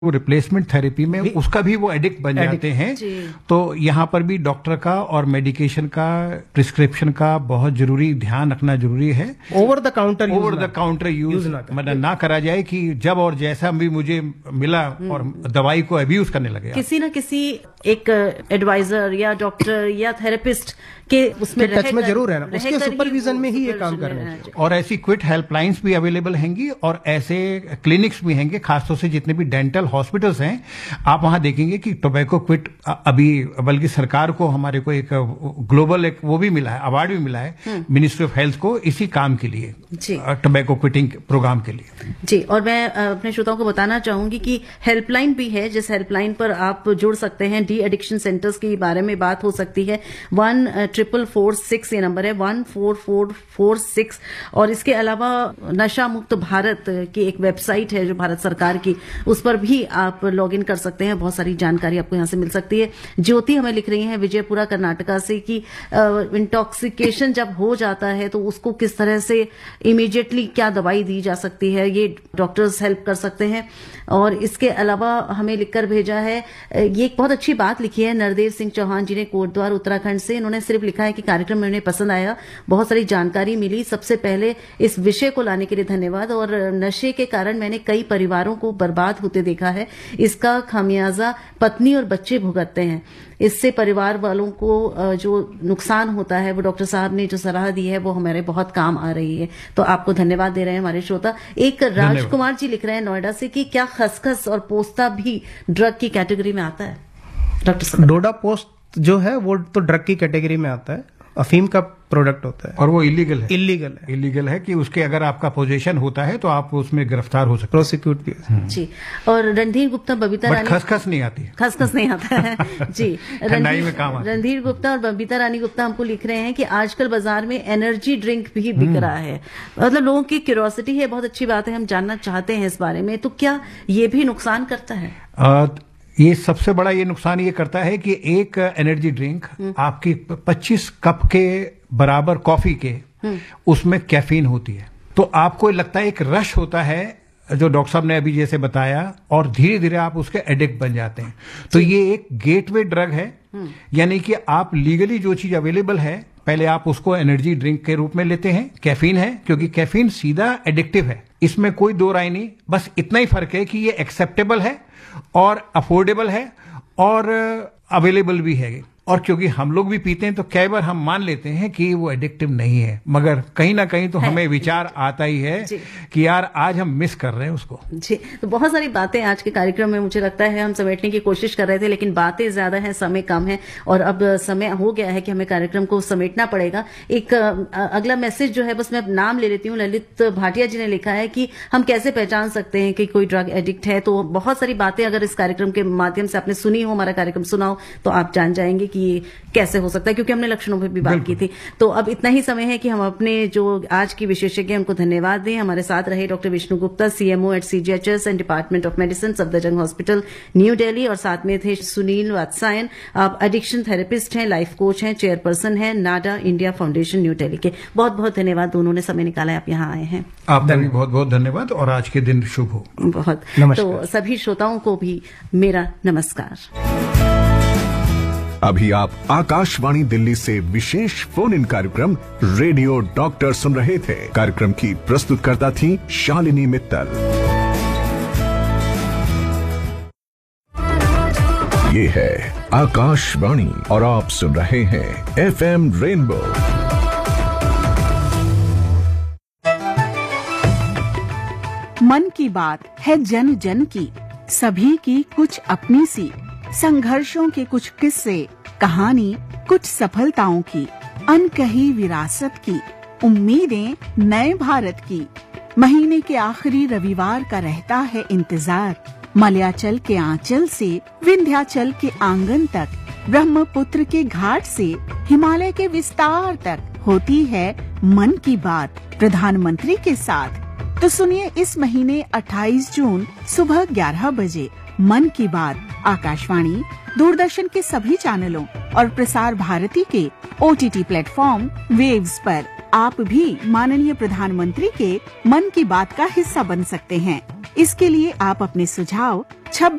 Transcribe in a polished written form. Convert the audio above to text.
वो replacement therapy में उसका भी वो एडिक्ट बन जाते हैं। तो यहाँ पर भी डॉक्टर का और मेडिकेशन का, प्रिस्क्रिप्शन का बहुत जरूरी ध्यान रखना जरूरी है। ओवर द काउंटर यूज मतलब ना करा जाए कि जब और जैसा भी मुझे मिला और दवाई को अब्यूज करने लगे। किसी न किसी एक एडवाइजर या डॉक्टर या थेरेपिस्ट के उसमें टच में जरूर रहना, उसके सुपरविजन में ही ये काम करना चाहिए। और ऐसी क्विट हेल्पलाइंस भी अवेलेबल हैंगी और ऐसे क्लिनिक्स भी हैंगे, खासतौर से जितने भी डेंटल हॉस्पिटल्स हैं, आप वहां देखेंगे कि टोबैको क्विट अभी बल्कि सरकार को हमारे को एक ग्लोबल एक वो भी मिला है, अवार्ड भी मिला है मिनिस्ट्री ऑफ हेल्थ को इसी काम के लिए, टोबैको क्विटिंग प्रोग्राम के लिए। जी, और मैं अपने श्रोताओं को बताना चाहूंगी कि हेल्पलाइन भी है, जिस हेल्पलाइन पर आप जुड़ सकते हैं। डी एडिक्शन सेंटर्स के बारे में बात हो सकती है। 14446 ये नंबर है, 14446। और इसके अलावा नशा मुक्त भारत की एक वेबसाइट है जो भारत सरकार की, उस पर भी आप लॉग इन कर सकते हैं। बहुत सारी जानकारी आपको यहां से मिल सकती है। ज्योति हमें लिख रही हैं विजयपुरा कर्नाटका से कि इंटॉक्सिकेशन जब हो जाता है तो उसको किस तरह से इमीडिएटली क्या दवाई दी जा सकती है, ये डॉक्टर्स हेल्प कर सकते हैं। और इसके अलावा हमें लिखकर भेजा है, ये एक बहुत अच्छी बात लिखी है नरदेव सिंह चौहान जी ने कोटद्वार उत्तराखंड से। इन्होंने सिर्फ लिखा है कि कार्यक्रम में उन्हें पसंद आया, बहुत सारी जानकारी मिली। सबसे पहले इस विषय को लाने के लिए धन्यवाद। और नशे के कारण मैंने कई परिवारों को बर्बाद होते देखा है, इसका खामियाजा पत्नी और बच्चे भुगतते हैं। इससे परिवार वालों को जो नुकसान होता है, वो डॉक्टर साहब ने जो सलाह दी है वो हमारे बहुत काम आ रही है। तो आपको धन्यवाद दे रहे हैं हमारे श्रोता। एक राजकुमार जी लिख रहे हैं नोएडा से कि क्या खसखस और पोस्ता भी ड्रग की कैटेगरी में आता है? डॉक्टर साहब, डोडा पोस्ट जो है वो तो ड्रग की कैटेगरी में आता है, अफीम का प्रोडक्ट होता है और वो इलीगल है कि उसके अगर आपका पोजीशन होता है तो आप उसमें गिरफ्तार हो सकते, प्रोसिक्यूट भी। जी, और रणधीर गुप्ता बबीता रानी, खसखस नहीं आती, खसखस नहीं आता है जी। रणधीर गुप्ता और बबीता रानी गुप्ता हमको लिख रहे हैं कि आजकल बाजार में एनर्जी ड्रिंक भी बिक रहा है। मतलब लोगों की क्यूरियोसिटी है, बहुत अच्छी बात है, हम जानना चाहते हैं इस बारे में। तो क्या ये भी नुकसान करता है? ये सबसे बड़ा ये नुकसान ये करता है कि एक एनर्जी ड्रिंक आपकी 25 कप के बराबर कॉफी के उसमें कैफीन होती है। तो आपको लगता है एक रश होता है जो डॉक्टर साहब ने अभी जैसे बताया, और धीरे धीरे आप उसके एडिक्ट बन जाते हैं। तो ये एक गेटवे ड्रग है, यानी कि आप लीगली जो चीज अवेलेबल है पहले आप उसको एनर्जी ड्रिंक के रूप में लेते हैं। कैफीन है, क्योंकि कैफीन सीधा एडिक्टिव है, इसमें कोई दो राय नहीं। बस इतना ही फर्क है कि ये एक्सेप्टेबल है और अफोर्डेबल है और अवेलेबल भी है। और क्योंकि हम लोग भी पीते हैं तो कई बार हम मान लेते हैं कि वो एडिक्टिव नहीं है, मगर कहीं ना कहीं तो हमें विचार आता ही है कि यार आज हम मिस कर रहे हैं उसको। जी, तो बहुत सारी बातें आज के कार्यक्रम में मुझे लगता है हम समेटने की कोशिश कर रहे थे, लेकिन बातें ज्यादा हैं, समय कम है और अब समय हो गया है कि हमें कार्यक्रम को समेटना पड़ेगा। एक अगला मैसेज जो है, बस मैं नाम ले लेती हूँ। ललित भाटिया जी ने लिखा है कि हम कैसे पहचान सकते हैं कि कोई ड्रग एडिक्ट है। तो बहुत सारी बातें अगर इस कार्यक्रम के माध्यम से आपने सुनी हो, हमारा कार्यक्रम सुना हो, तो आप जान जाएंगे कि कैसे हो सकता है, क्योंकि हमने लक्षणों पर भी बात की थी। तो अब इतना ही समय है कि हम अपने जो आज की विशेषज्ञ उनको धन्यवाद दें। हमारे साथ रहे doctor Vishnu Gupta, CMO eight CGHS and department of medicine, Safdarjung hospital, new Delhi. और साथ में थे सुनील वात्सायन, आप एडिक्शन थेरेपिस्ट हैं, लाइफ कोच हैं, चेयरपर्सन हैं नाडा इंडिया फाउंडेशन न्यू दिल्ली के। बहुत बहुत धन्यवाद, दोनों ने समय निकाला, आप यहाँ आए हैं। आपका भी बहुत बहुत धन्यवाद और आज के दिन शुभ हो। बहुत तो सभी श्रोताओं को भी मेरा नमस्कार। अभी आप आकाशवाणी दिल्ली से विशेष फोन इन कार्यक्रम रेडियो डॉक्टर सुन रहे थे। कार्यक्रम की प्रस्तुतकर्ता थी शालिनी मित्तल। ये है आकाशवाणी और आप सुन रहे हैं FM रेनबो। मन की बात है जन जन की, सभी की कुछ अपनी सी, संघर्षों के कुछ किस्से, कहानी कुछ सफलताओं की, अनकही विरासत की, उम्मीदें नए भारत की। महीने के आखिरी रविवार का रहता है इंतजार, मलयाचल के आंचल से विंध्याचल के आंगन तक, ब्रह्मपुत्र के घाट से हिमालय के विस्तार तक होती है मन की बात प्रधानमंत्री के साथ। तो सुनिए इस महीने 28 जून सुबह 11 बजे मन की बात आकाशवाणी, दूरदर्शन के सभी चैनलों और प्रसार भारती के OTT प्लेटफॉर्म वेव्स पर। आप भी माननीय प्रधानमंत्री के मन की बात का हिस्सा बन सकते हैं। इसके लिए आप अपने सुझाव